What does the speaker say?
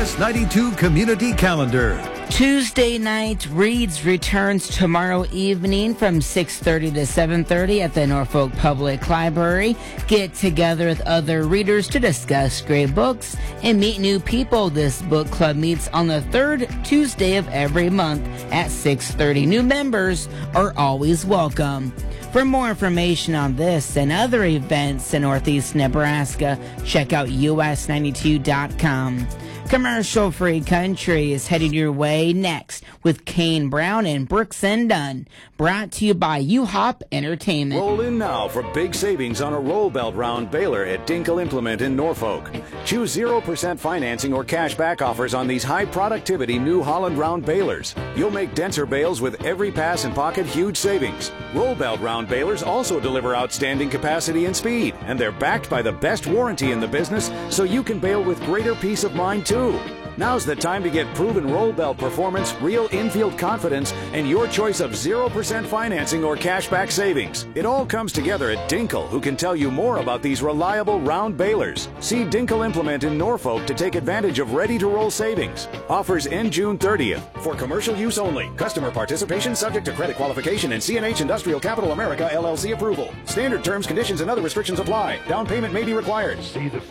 US 92 Community Calendar. Tuesday night reads returns tomorrow evening from 6:30 to 7:30 at the Norfolk Public Library. Get together with other readers to discuss great books and meet new people. This book club meets on the third Tuesday of every month at 6:30. New members are always welcome. For more information on this and other events in Northeast Nebraska, check out us92.com. Commercial-free country is headed your way next with Kane Brown and Brooks and Dunn. Brought to you by U-Hop Entertainment. Roll in now for big savings on a roll belt round baler at Dinkel Implement in Norfolk. Choose 0% financing or cash back offers on these high productivity New Holland round balers. You'll make denser bales with every pass and pocket huge savings. Roll belt round balers also deliver outstanding capacity and speed, and they're backed by the best warranty in the business, so you can bale with greater peace of mind too. Now's the time to get proven roll belt performance, real infield confidence, and your choice of 0% financing or cashback savings. It all comes together at Dinkel, who can tell you more about these reliable round balers. See Dinkel Implement in Norfolk to take advantage of ready-to-roll savings. Offers end June 30th. For commercial use only. Customer participation subject to credit qualification and CNH Industrial Capital America LLC approval. Standard terms, conditions, and other restrictions apply. Down payment may be required.